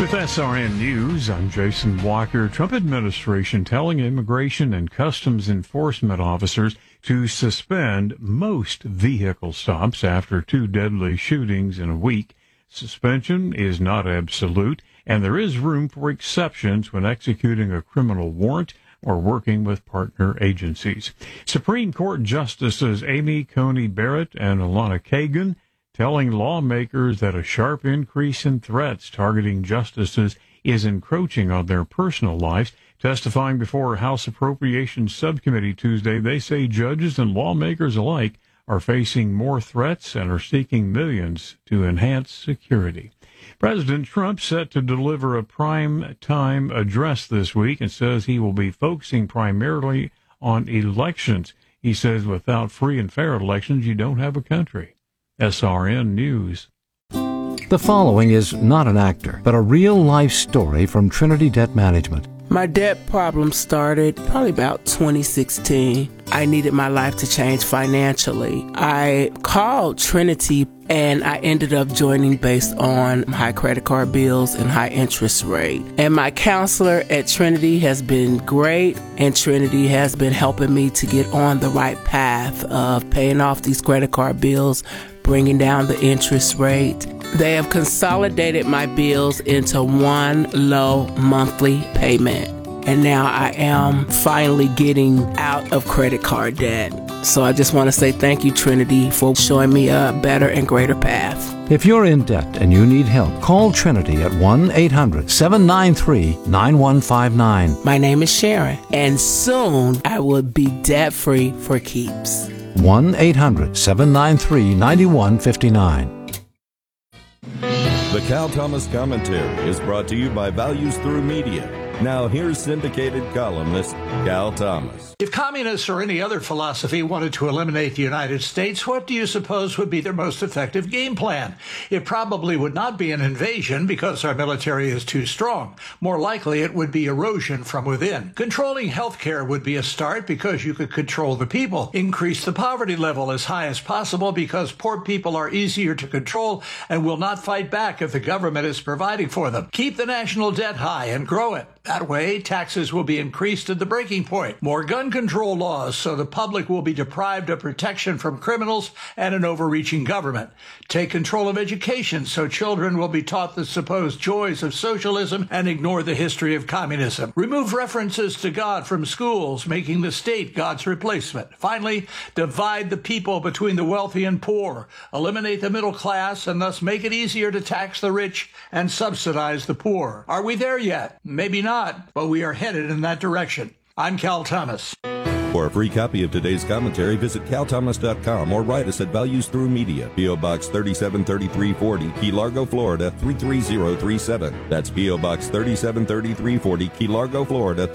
With SRN News, I'm Jason Walker. Trump administration telling immigration and customs enforcement officers to suspend most vehicle stops after 2 deadly shootings in a week. Suspension is not absolute, and there is room for exceptions when executing a criminal warrant or working with partner agencies. Supreme Court Justices Amy Coney Barrett and Elena Kagan telling lawmakers that a sharp increase in threats targeting justices is encroaching on their personal lives. Testifying before House Appropriations Subcommittee Tuesday, they say judges and lawmakers alike are facing more threats and are seeking millions to enhance security. President Trump set to deliver a prime-time address this week and says he will be focusing primarily on elections. He says without free and fair elections, you don't have a country. SRN News. The following is not an actor, but a real-life story from Trinity Debt Management. My debt problem started probably about 2016. I needed my life to change financially. I called Trinity and I ended up joining based on high credit card bills and high interest rate. And my counselor at Trinity has been great, and Trinity has been helping me to get on the right path of paying off these credit card bills, bringing down the interest rate. They have consolidated my bills into one low monthly payment. And now I am finally getting out of credit card debt. So I just want to say thank you, Trinity, for showing me a better and greater path. If you're in debt and you need help, call Trinity at 1-800-793-9159. My name is Sharon, and soon I will be debt-free for keeps. 1-800-793-9159. The Cal Thomas Commentary is brought to you by Values Through Media. Now here's syndicated columnist Cal Thomas. If communists or any other philosophy wanted to eliminate the United States, what do you suppose would be their most effective game plan? It probably would not be an invasion because our military is too strong. More likely, it would be erosion from within. Controlling healthcare would be a start because you could control the people. Increase the poverty level as high as possible because poor people are easier to control and will not fight back if the government is providing for them. Keep the national debt high and grow it. That way, taxes will be increased at the breaking point. More gun control laws so the public will be deprived of protection from criminals and an overreaching government. Take control of education so children will be taught the supposed joys of socialism and ignore the history of communism. Remove references to God from schools, making the state God's replacement. Finally, divide the people between the wealthy and poor. Eliminate the middle class and thus make it easier to tax the rich and subsidize the poor. Are we there yet? Maybe not, but we are headed in that direction. I'm Cal Thomas. For a free copy of today's commentary, visit calthomas.com or write us at Values Through Media, P.O. Box 373340, Key Largo, Florida 33037. That's P.O. Box 373340, Key Largo, Florida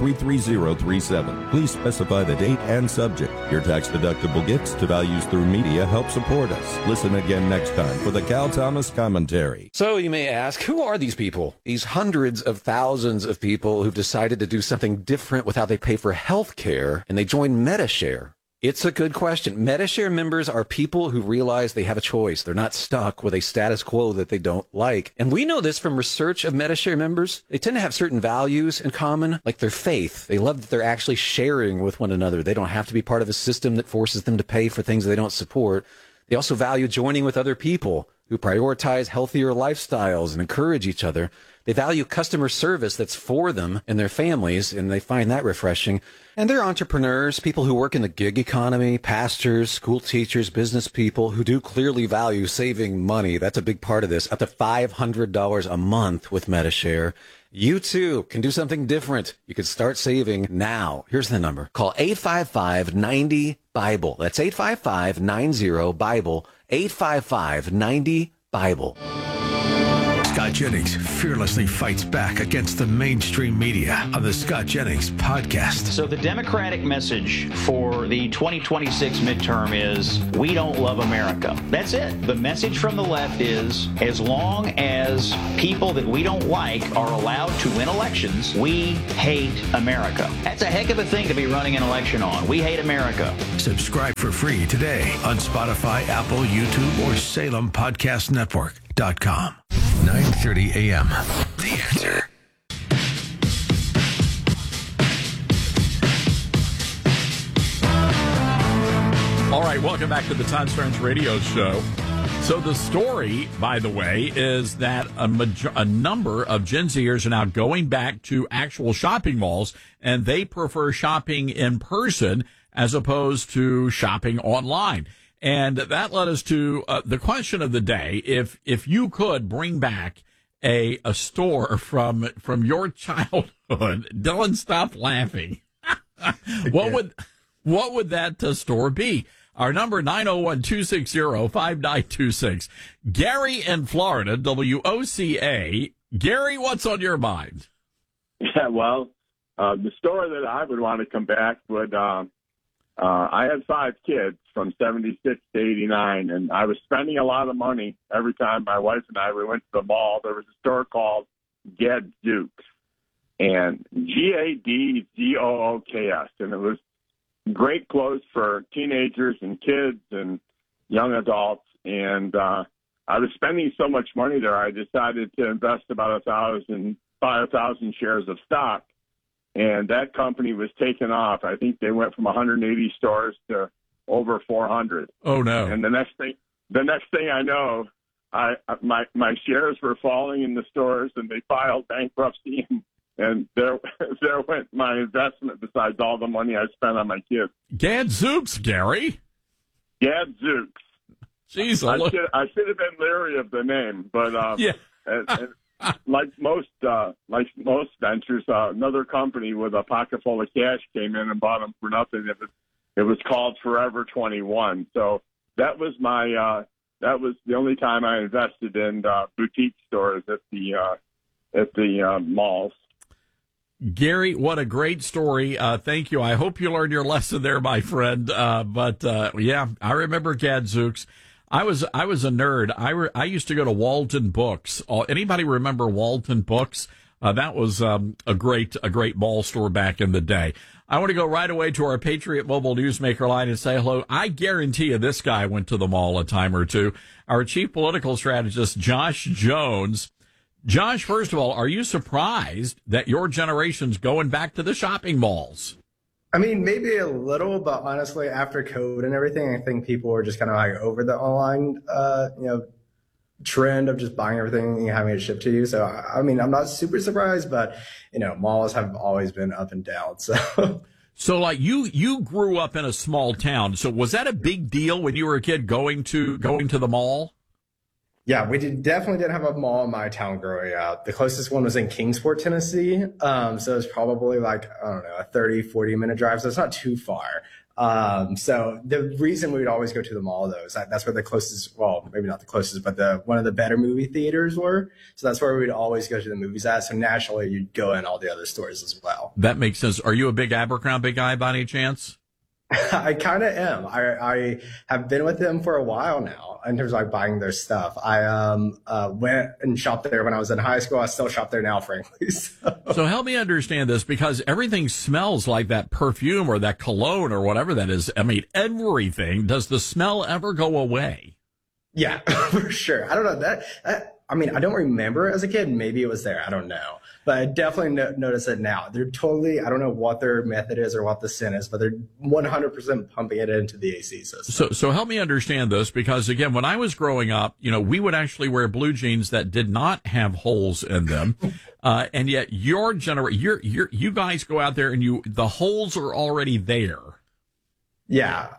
33037. Please specify the date and subject. Your tax-deductible gifts to Values Through Media help support us. Listen again next time for the Cal Thomas Commentary. So you may ask, who are these people? These hundreds of thousands of people who've decided to do something different with how they pay for health care, and they join Medi-Share. It's a good question. Medi-Share members are people who realize they have a choice. They're not stuck with a status quo that they don't like. And we know this from research of Medi-Share members. They tend to have certain values in common, like their faith. They love that they're actually sharing with one another. They don't have to be part of a system that forces them to pay for things they don't support. They also value joining with other people who prioritize healthier lifestyles and encourage each other. They value customer service that's for them and their families, and they find that refreshing. And they're entrepreneurs, people who work in the gig economy, pastors, school teachers, business people who do clearly value saving money. That's a big part of this, up to $500 a month with Medi-Share. You too can do something different. You can start saving now. Here's the number. Call 855-90-BIBLE. That's 855-90-BIBLE. 855-90-BIBLE. Scott Jennings fearlessly fights back against the mainstream media on the Scott Jennings podcast. So the Democratic message for the 2026 midterm is, we don't love America. That's it. The message from the left is, as long as people that we don't like are allowed to win elections, we hate America. That's a heck of a thing to be running an election on. We hate America. Subscribe for free today on Spotify, Apple, YouTube, or SalemPodcastNetwork.com. 9:30 a.m. The Answer. All right, welcome back to the Todd Starnes Radio Show. So the story, by the way, is that a number of Gen Zers are now going back to actual shopping malls, and they prefer shopping in person as opposed to shopping online. And that led us to the question of the day: if you could bring back a store from your childhood, Dylan, stop laughing. What would that store be? Our number, 901-260-5926. Gary in Florida, WOCA. Gary, what's on your mind? Yeah, well, the store that I would want to come back would, I had 5 kids from 76 to 89, and I was spending a lot of money every time my wife and we went to the mall. There was a store called Gadzooks, and Gadzooks, and it was great clothes for teenagers and kids and young adults. And I was spending so much money there, I decided to invest about 5,000 shares of stock. And that company was taken off. I think they went from 180 stores to over 400. Oh no! And the next thing I know, my shares were falling in the stores, and they filed bankruptcy. And there went my investment besides all the money I spent on my kids. Gadzooks, Gary. Gadzooks. Jeez, I should have been leery of the name, but yeah. and like most ventures, another company with a pocket full of cash came in and bought them for nothing. It was called Forever 21. So that was that was the only time I invested in boutique stores at the malls. Gary, what a great story. Thank you. I hope you learned your lesson there, my friend. But yeah, I remember Gadzooks. I was a nerd. I used to go to Walton Books. Anybody remember Walton Books? That was a great mall store back in the day. I want to go right away to our Patriot Mobile Newsmaker line and say hello. I guarantee you this guy went to the mall a time or two. Our chief political strategist, Josh Jones. Josh, first of all, are you surprised that your generation's going back to the shopping malls? I mean, maybe a little, but honestly, after COVID and everything, I think people were just kind of like over the online, trend of just buying everything and having it shipped to you. So, I mean, I'm not super surprised, but, malls have always been up and down. So, like you grew up in a small town. So was that a big deal when you were a kid going to the mall? Yeah, we definitely didn't have a mall in my town growing up. The closest one was in Kingsport, Tennessee. So it's probably like, I don't know, a 30, 40-minute drive. So it's not too far. So the reason we would always go to the mall, though, is that's where the closest, well, maybe not the closest, but one of the better movie theaters were. So that's where we'd always go to the movies at. So naturally, you'd go in all the other stores as well. That makes sense. Are you a big Abercrombie guy by any chance? I kind of am. I have been with them for a while now in terms of like buying their stuff. I went and shopped there when I was in high school. I still shop there now, frankly. So help me understand this, because everything smells like that perfume or that cologne or whatever that is. I mean, everything. Does the smell ever go away? Yeah, for sure. I don't know I mean, I don't remember as a kid. Maybe it was there. I don't know. But I definitely notice it now. They're totally, I don't know what their method is or what the sin is, but they're 100% pumping it into the AC system. So help me understand this, because, again, when I was growing up, we would actually wear blue jeans that did not have holes in them. And yet your generation, you guys go out there and the holes are already there. Yeah.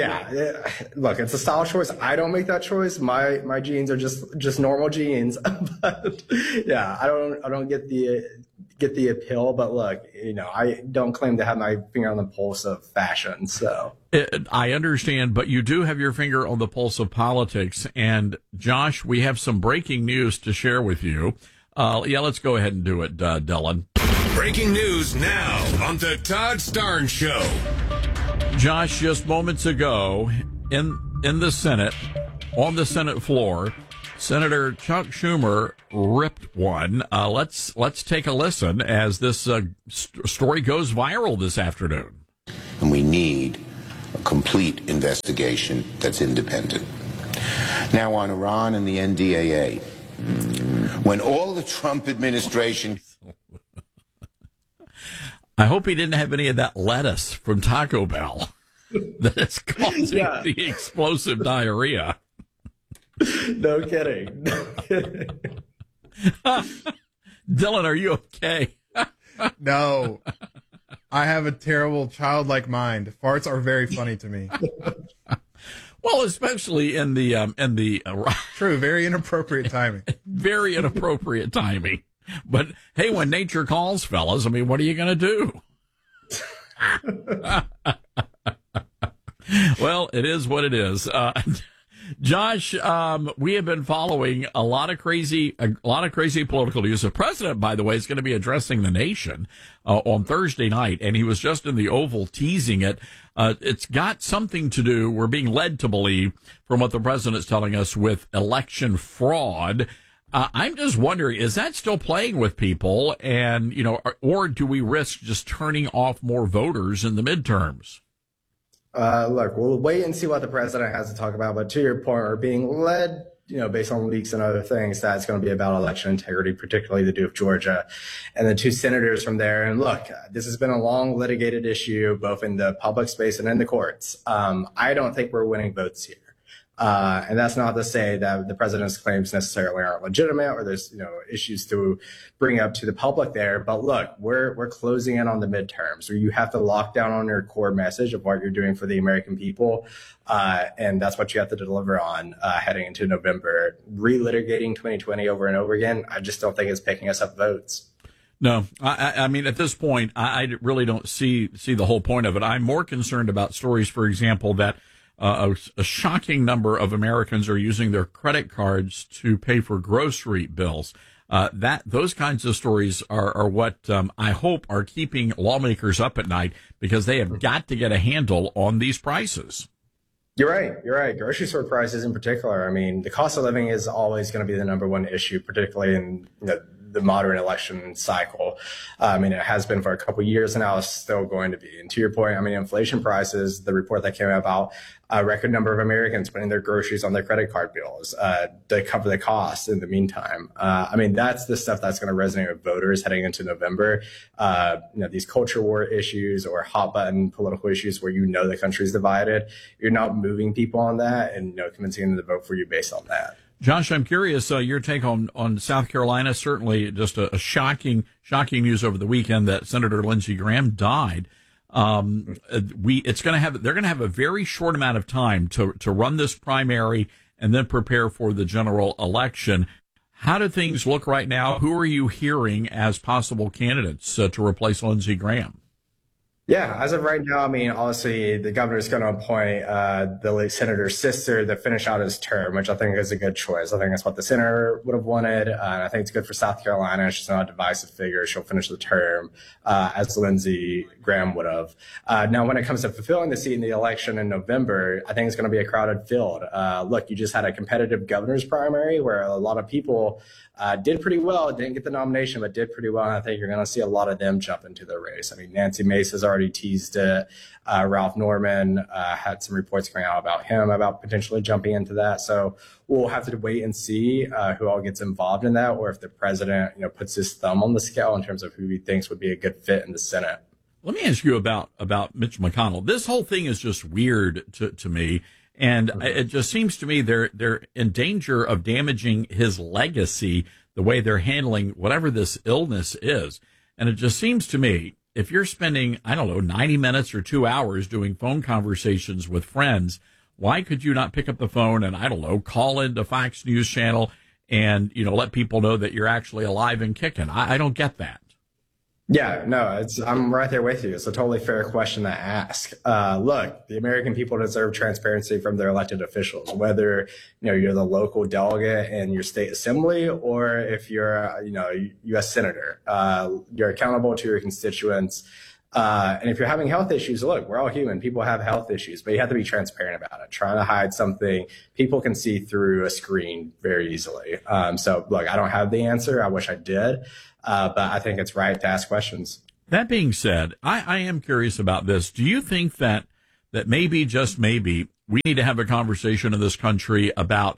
Look, it's a style choice. I don't make that choice. My jeans are just normal jeans. But yeah, I don't get the appeal. But look, I don't claim to have my finger on the pulse of fashion. So I understand, but you do have your finger on the pulse of politics. And Josh, we have some breaking news to share with you. Let's go ahead and do it, Dylan. Breaking news now on the Todd Starnes Show. Josh, just moments ago in the Senate, on the Senate floor, Senator Chuck Schumer ripped one. Let's take a listen as this story goes viral this afternoon. And we need a complete investigation that's independent. Now on Iran and the NDAA, when all the Trump administration... I hope he didn't have any of that lettuce from Taco Bell that is causing the explosive diarrhea. No kidding. No kidding. Dylan, are you okay? No. I have a terrible childlike mind. Farts are very funny to me. Well, especially in the true, very inappropriate timing. Very inappropriate timing. But hey, when nature calls, fellas, I mean, what are you going to do? Well, it is what it is. Josh, we have been following a lot of crazy political news. The president, by the way, is going to be addressing the nation on Thursday night, and he was just in the Oval teasing it. It's got something to do, we're being led to believe, from what the president's telling us, with election fraud. I'm just wondering, is that still playing with people? And, or do we risk just turning off more voters in the midterms? Look, we'll wait and see what the president has to talk about. But to your point, we're being led, based on leaks and other things, that it's going to be about election integrity, particularly the Duke of Georgia and the two senators from there. And look, this has been a long litigated issue, both in the public space and in the courts. I don't think we're winning votes here. And that's not to say that the president's claims necessarily aren't legitimate or there's, issues to bring up to the public there. But look, we're closing in on the midterms where you have to lock down on your core message of what you're doing for the American people. And that's what you have to deliver on, heading into November. Relitigating 2020 over and over again, I just don't think it's picking us up votes. No, I mean, at this point, I really don't see the whole point of it. I'm more concerned about stories, for example, that a shocking number of Americans are using their credit cards to pay for grocery bills. Those kinds of stories are what I hope are keeping lawmakers up at night, because they have got to get a handle on these prices. You're right. Grocery store prices in particular. I mean, the cost of living is always going to be the number one issue, particularly in the modern election cycle. I mean, it has been for a couple of years now. It's still going to be. And to your point, I mean, inflation prices, the report that came out about a record number of Americans putting their groceries on their credit card bills to cover the costs in the meantime. I mean, that's the stuff that's going to resonate with voters heading into November. These culture war issues or hot button political issues where the country's divided. You're not moving people on that and convincing them to vote for you based on that. Josh, I'm curious your take on South Carolina. Certainly, just a shocking news over the weekend that Senator Lindsey Graham died. They're going to have a very short amount of time to run this primary and then prepare for the general election. How do things look right now? Who are you hearing as possible candidates to replace Lindsey Graham? Yeah, as of right now, I mean, obviously, the governor's going to appoint the late senator's sister to finish out his term, which I think is a good choice. I think that's what the senator would have wanted. And I think it's good for South Carolina. She's not a divisive figure. She'll finish the term as Lindsey Graham would have. Now, when it comes to fulfilling the seat in the election in November, I think it's going to be a crowded field. Look, you just had a competitive governor's primary where a lot of people did pretty well, didn't get the nomination, but did pretty well. And I think you're going to see a lot of them jump into the race. I mean, Nancy Mace has already teased it. Ralph Norman had some reports coming out about him, about potentially jumping into that. So we'll have to wait and see who all gets involved in that, or if the president, puts his thumb on the scale in terms of who he thinks would be a good fit in the Senate. Let me ask you about Mitch McConnell. This whole thing is just weird to me. And it just seems to me they're in danger of damaging his legacy the way they're handling whatever this illness is. And it just seems to me, if you're spending, 90 minutes or 2 hours doing phone conversations with friends, why could you not pick up the phone and, call into Fox News Channel and, let people know that you're actually alive and kicking? I don't get that. Yeah, no, I'm right there with you. It's a totally fair question to ask. Look, the American people deserve transparency from their elected officials, whether, you're the local delegate in your state assembly or if you're, a U.S. senator. You're accountable to your constituents. And if you're having health issues, look, we're all human. People have health issues, but you have to be transparent about it. Trying to hide something people can see through a screen very easily. So, look, I don't have the answer. I wish I did. But I think it's right to ask questions. That being said, I am curious about this. Do you think that maybe, just maybe, we need to have a conversation in this country about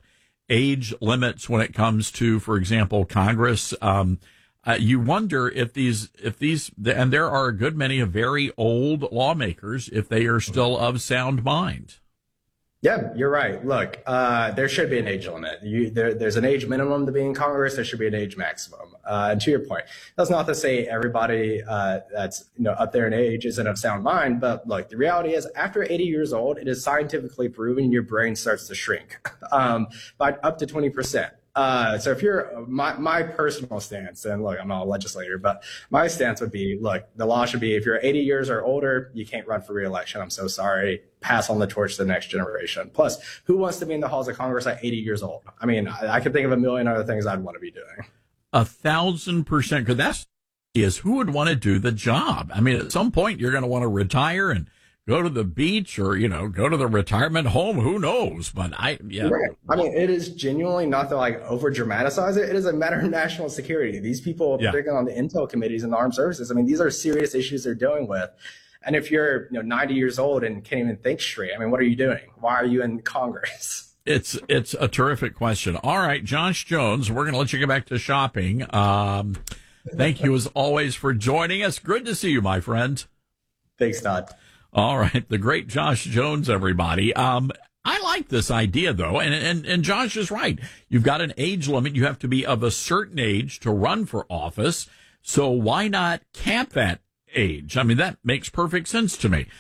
age limits when it comes to, for example, Congress. You wonder if these, and there are a good many of very old lawmakers, if they are still of sound mind. Yeah, you're right. Look, there should be an age limit. There's an age minimum to be in Congress. There should be an age maximum. And to your point, that's not to say everybody that's up there in age isn't of sound mind. But look, the reality is, after 80 years old, it is scientifically proven your brain starts to shrink by up to 20%. So if you're my personal stance, and look, I'm not a legislator, but my stance would be, look, the law should be, if you're 80 years or older, you can't run for re-election. I'm so sorry. Pass on the torch to the next generation. Plus, who wants to be in the halls of Congress at 80 years old? I mean, I could think of a million other things I'd want to be doing. 1,000%. Because that's who would want to do the job. I mean, at some point, you're going to want to retire and go to the beach or, go to the retirement home. Who knows? But right. I mean, it is genuinely not to over dramatize it. It is a matter of national security. These people, particularly on the intel committees and the armed services, I mean, these are serious issues they're dealing with. And if you're 90 years old and can't even think straight, I mean, what are you doing? Why are you in Congress? It's a terrific question. All right, Josh Jones, we're going to let you get back to shopping. Thank you as always for joining us. Good to see you, my friend. Thanks, Todd. All right, the great Josh Jones, everybody. I like this idea, though, and Josh is right. You've got an age limit. You have to be of a certain age to run for office. So why not cap that age? I mean, that makes perfect sense to me.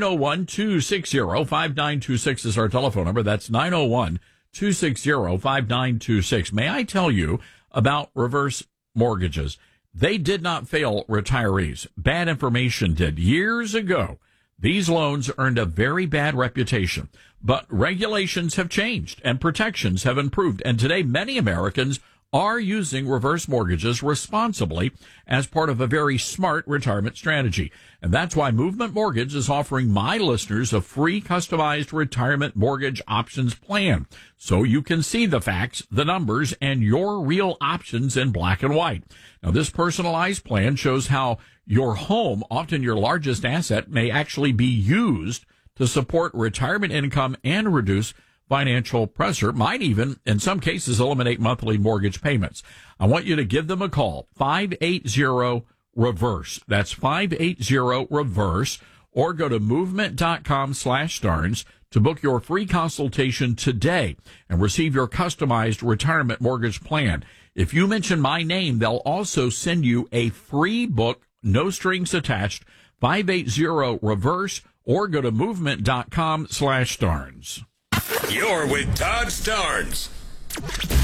901-260-5926 is our telephone number. That's 901-260-5926. May I tell you about reverse mortgages? They did not fail retirees. Bad information did. Years ago, these loans earned a very bad reputation, but regulations have changed and protections have improved. And today, many Americans are using reverse mortgages responsibly as part of a very smart retirement strategy. And that's why Movement Mortgage is offering my listeners a free customized retirement mortgage options plan, so you can see the facts, the numbers, and your real options in black and white. Now, this personalized plan shows how your home, often your largest asset, may actually be used to support retirement income and reduce financial pressure, might even, in some cases, eliminate monthly mortgage payments. I want you to give them a call, 580-REVERSE. That's 580-REVERSE, or go to movement.com/Starnes to book your free consultation today and receive your customized retirement mortgage plan. If you mention my name, they'll also send you a free book, no strings attached, 580-REVERSE, or go to movement.com/Starnes. You're with Todd Starnes.